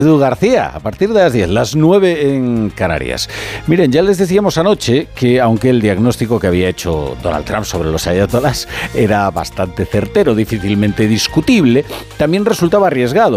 Edu García, a partir de las 10, las 9 en Canarias. Miren, ya les decíamos anoche que aunque el diagnóstico que había hecho Donald Trump sobre los ayatolás era bastante certero, difícilmente discutible, también resultaba arriesgado.